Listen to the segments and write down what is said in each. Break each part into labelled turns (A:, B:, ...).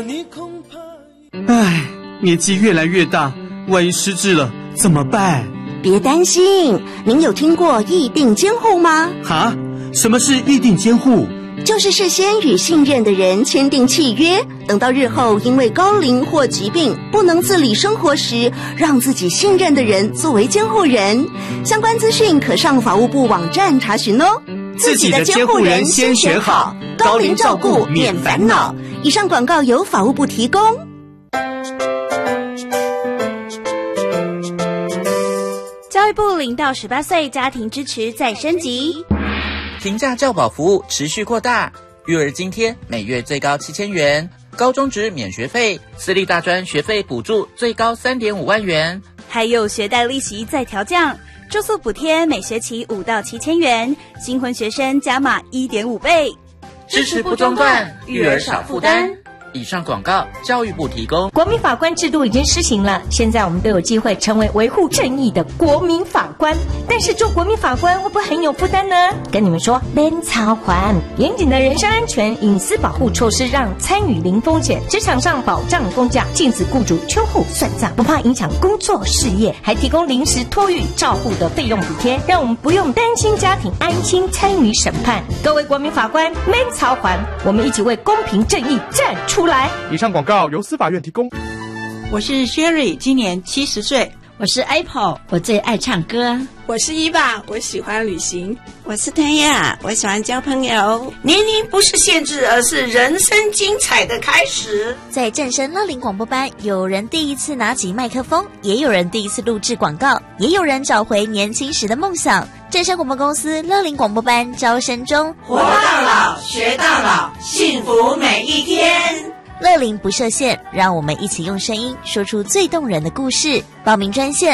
A: 唉，年纪越来越大，万一失智了怎么办？
B: 别担心，您有听过议定监护吗？
A: 哈？什么是议定监护？
B: 就是事先与信任的人签订契约，等到日后因为高龄或疾病不能自理生活时，让自己信任的人作为监护人。相关资讯可上法务部网站查询哦。
A: 自己的监护人先选好，高龄照顾免烦恼。
B: 以上广告由法务部提供。
C: 教育部0到18岁家庭支持再升级。
D: 平价教保服务持续扩大，育儿津贴每月最高7000元，高中职免学费，私立大专学费补助最高3.5万元，
C: 还有学贷利息再调降，住宿补贴每学期5到7000元，新婚学生加码1.5倍，
D: 支持不中断，育儿少负担。以上广告，教育部提供。
E: 国民法官制度已经施行了，现在我们都有机会成为维护正义的国民法官。但是做国民法官会不会很有负担呢？跟你们说，免操还严谨的人身安全、隐私保护措施，让参与零风险，职场上保障公假，禁止雇主秋后算账，不怕影响工作事业，还提供临时托育照护的费用补贴，让我们不用担心家庭，安心参与审判。各位国民法官，免操还，我们一起为公平正义站出来。
F: 以上广告由司法院提供。
G: 我是 Sherry， 今年70岁。
H: 我是 Apple， 我最爱唱歌。
I: 我是伊爸，我喜欢旅行。
J: 我是谭亚，我喜欢交朋友。
K: 年龄不是限制，而是人生精彩的开始。
L: 在正声乐龄广播班，有人第一次拿起麦克风，也有人第一次录制广告，也有人找回年轻时的梦想。正声广播公司乐龄广播班招生中，
K: 活到老，学到老，幸福每一天。
L: 乐龄不设限，让我们一起用声音说出最动人的故事。报名专线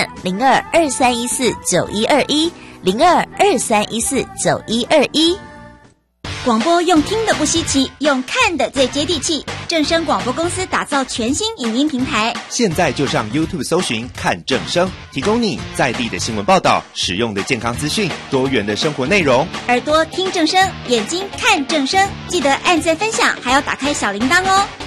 L: 02-2314-9121，02-2314-9121。
C: 广播用听的不稀奇，用看的最接地气。正声广播公司打造全新影音平台，
M: 现在就上 YouTube 搜寻看正声，提供你在地的新闻报道、实用的健康资讯、多元的生活内容。
C: 耳朵听正声，眼睛看正声，记得按赞分享，还要打开小铃铛哦。